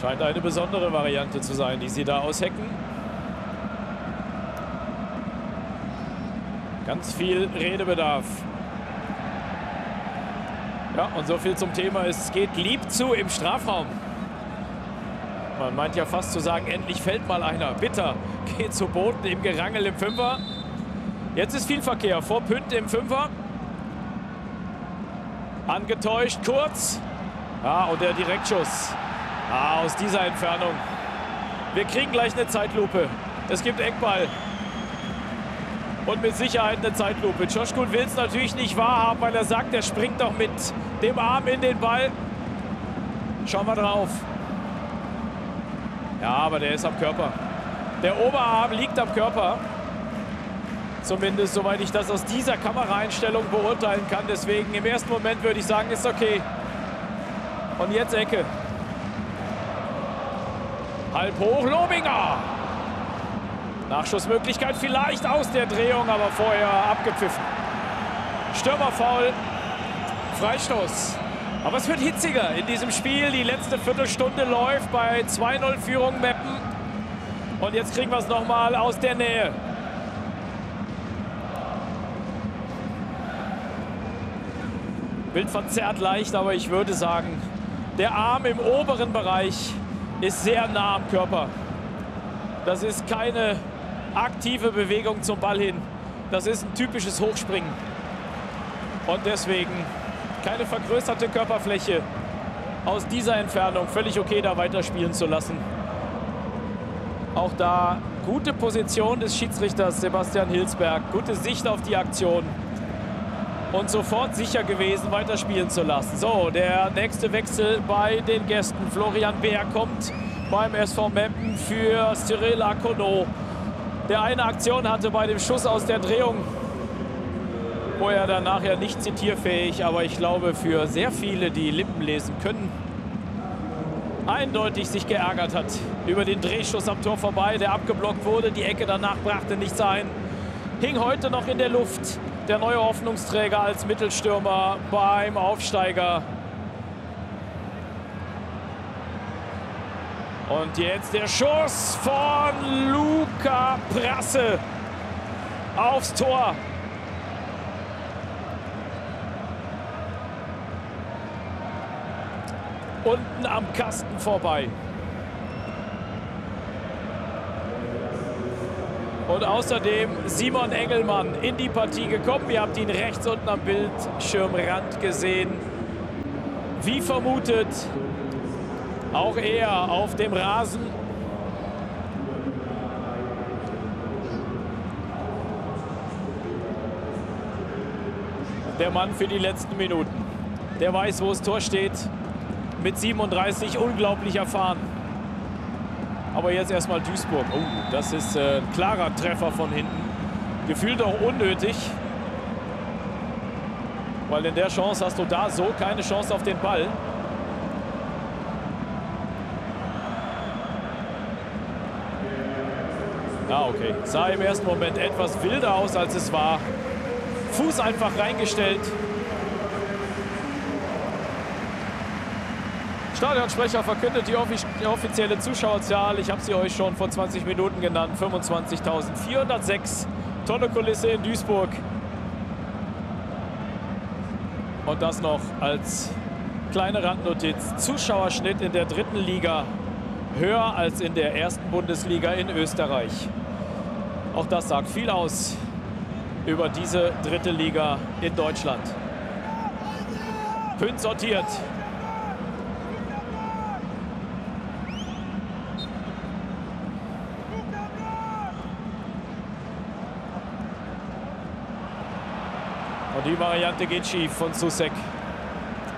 Scheint eine besondere Variante zu sein, die sie da aushecken. Ganz viel Redebedarf. Ja, und so viel zum Thema, es geht lieb zu im Strafraum. Man meint ja fast zu sagen, endlich fällt mal einer. Bitter geht zu Boden im Gerangel im Fünfer. Jetzt ist viel Verkehr vor Pünte im Fünfer. Angetäuscht, kurz. Ja, und der Direktschuss. Aus dieser Entfernung. Wir kriegen gleich eine Zeitlupe. Es gibt Eckball. Und mit Sicherheit eine Zeitlupe. Çoşkun will es natürlich nicht wahrhaben, weil er sagt, er springt doch mit dem Arm in den Ball. Schauen wir drauf. Ja, aber der ist am Körper. Der Oberarm liegt am Körper. Zumindest, soweit ich das aus dieser Kameraeinstellung beurteilen kann. Deswegen im ersten Moment würde ich sagen, ist okay. Und jetzt Ecke. Halb hoch, Lobinger. Nachschussmöglichkeit vielleicht aus der Drehung, aber vorher abgepfiffen. Stürmerfoul, Freistoß. Aber es wird hitziger in diesem Spiel. Die letzte Viertelstunde läuft bei 2:0 Führung Meppen. Und jetzt kriegen wir es nochmal aus der Nähe. Bild verzerrt leicht, aber ich würde sagen, der Arm im oberen Bereich ist sehr nah am Körper. Das ist keine aktive Bewegung zum Ball hin. Das ist ein typisches Hochspringen. Und deswegen keine vergrößerte Körperfläche. Aus dieser Entfernung völlig okay, da weiterspielen zu lassen. Auch da gute Position des Schiedsrichters Sebastian Hilsberg. Gute Sicht auf die Aktion. Und sofort sicher gewesen, weiterspielen zu lassen. So, der nächste Wechsel bei den Gästen. Florian Beer kommt beim SV Meppen für Cyril Akono. Der eine Aktion hatte bei dem Schuss aus der Drehung, wo er dann nachher nicht zitierfähig, aber ich glaube für sehr viele, die Lippen lesen können, eindeutig sich geärgert hat über den Drehschuss am Tor vorbei, der abgeblockt wurde. Die Ecke danach brachte nichts ein. Hing heute noch in der Luft. Der neue Hoffnungsträger als Mittelstürmer beim Aufsteiger. Und jetzt der Schuss von Luca Prasse aufs Tor. Unten am Kasten vorbei. Und außerdem Simon Engelmann in die Partie gekommen. Ihr habt ihn rechts unten am Bildschirmrand gesehen. Wie vermutet, auch er auf dem Rasen. Der Mann für die letzten Minuten. Der weiß, wo das Tor steht. Mit 37 unglaublich erfahren. Aber jetzt erstmal Duisburg. Oh, das ist ein klarer Treffer von hinten. Gefühlt auch unnötig. Weil in der Chance hast du da so keine Chance auf den Ball. Ja, okay. Sah im ersten Moment etwas wilder aus, als es war. Fuß einfach reingestellt. Stadionsprecher verkündet die offizielle Zuschauerzahl. Ich habe sie euch schon vor 20 Minuten genannt. 25.406. Tolle Kulisse in Duisburg. Und das noch als kleine Randnotiz. Zuschauerschnitt in der dritten Liga höher als in der ersten Bundesliga in Österreich. Auch das sagt viel aus über diese dritte Liga in Deutschland. Pünd sortiert. Und die Variante geht schief von Susek.